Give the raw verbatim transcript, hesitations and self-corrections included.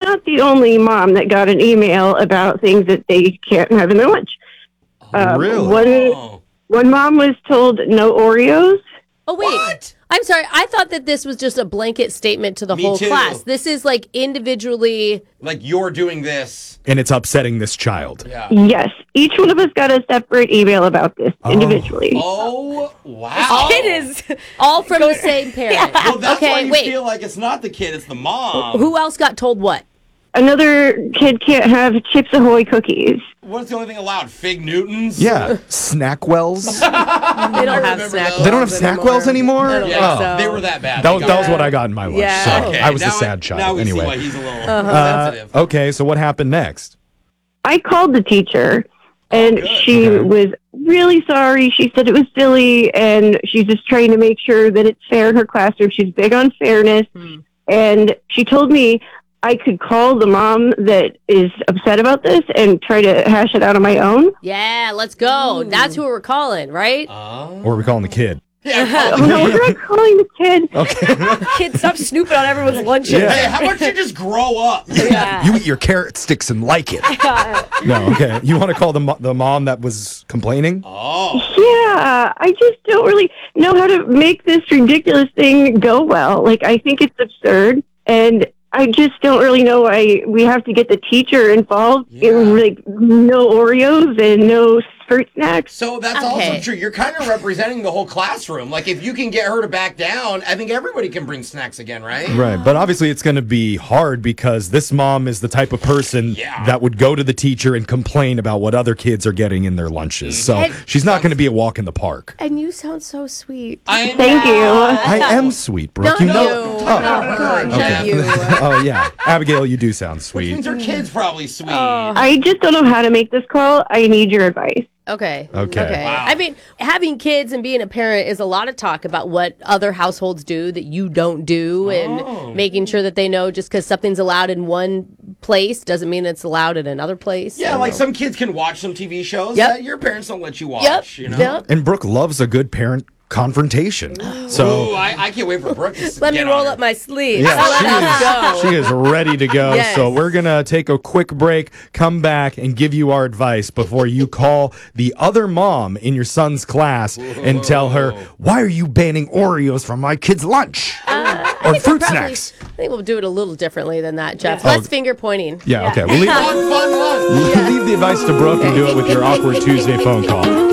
not the only mom that got an email about things that they can't have in their lunch. Um, really? One, Oh. one mom was told no Oreos. Oh, wait. What? I'm sorry. I thought that this was just a blanket statement to the Me whole too. class. This is like individually. Like you're doing this. And it's upsetting this child. Yeah. Yes, each one of us got a separate email about this Oh. individually. Oh, wow. Kid is All from the same parent. Well, that's okay, why you wait. feel like it's not the kid, it's the mom. Who else got told what? Another kid can't have Chips Ahoy cookies. What's the only thing allowed? Fig Newtons? Yeah. Snackwells. they don't have remember snack. those. They don't have Snackwells anymore? I don't Yeah, think so. they were that bad. That They was, got that was rid what of I got in my lunch. Yeah. So Okay, I was the now sad I- child. Now we anyway. see why he's a little Uh, sensitive. okay, so what happened next? I called the teacher, and good. she Okay. was really sorry. She said it was silly, and she's just trying to make sure that it's fair in her classroom. She's big on fairness, and she told me I could call the mom that is upset about this and try to hash it out on my own. Yeah, let's go. That's who we're calling, right? Oh. Or are we calling the kid? Yeah, Oh, no, we're not calling the kid. Okay. Kids, stop snooping on everyone's lunches. Yeah. Hey, how about you just grow up? Yeah. You eat your carrot sticks and like it. No, okay. You want to call the mo- the mom that was complaining? Oh. Yeah, I just don't really know how to make this ridiculous thing go well. Like, I think it's absurd, and I just don't really know why we have to get the teacher involved Yeah. in, like, no Oreos and no fruit snacks. So that's Okay. also true. You're kind of representing the whole classroom. Like, if you can get her to back down, I think everybody can bring snacks again, right? Right, but obviously it's going to be hard because this mom is the type of person Yeah. that would go to the teacher and complain about what other kids are getting in their lunches. So And- she's not going to be a walk in the park. And you sound so sweet. I Thank you. I am sweet, Brooke. Not you you. know. Not her. Not Yeah. you. Oh yeah, Abigail, you do sound Which means sweet. her kid's probably sweet. I just don't know how to make this call. I need your advice. Okay. Okay. Wow. I mean, having kids and being a parent is a lot of talk about what other households do that you don't do, Oh. and making sure that they know just because something's allowed in one place doesn't mean it's allowed in another place. Yeah, So- like some kids can watch some T V shows Yep. that your parents don't let you watch. Yep. You know. Yep. And Brooke loves a good parent confrontation. Ooh, So I, I can't wait for Brooke to Let me get roll on her. up my sleeves. yeah, Let us go. she is ready to go. Yes. So we're gonna take a quick break, come back, and give you our advice before you call the other mom in your son's class and tell her, "Why are you banning Oreos from my kid's lunch Uh, or fruit Probably- snacks?" I think we'll do it a little differently than that, Jeff. Yeah. Less Oh. finger pointing. Yeah. Okay. We'll leave, Fun, fun lunch. we'll leave the advice to Brooke and do it with your awkward Tuesday phone call.